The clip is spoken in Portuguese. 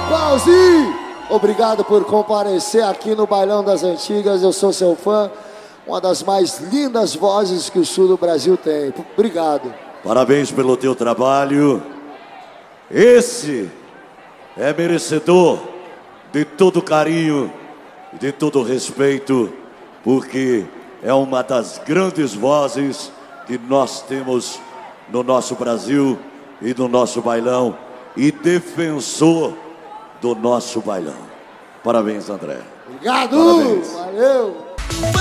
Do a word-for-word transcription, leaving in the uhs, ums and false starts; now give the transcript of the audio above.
Pause! Obrigado por comparecer aqui no Bailão das Antigas. Eu sou seu fã. Uma das mais lindas vozes que o sul do Brasil tem. Obrigado. Parabéns pelo teu trabalho. Esse é merecedor de todo carinho e de todo respeito, porque é uma das grandes vozes que nós temos no nosso Brasil e no nosso bailão, e defensor do nosso bailão. Parabéns, André. Obrigado! Parabéns. Valeu!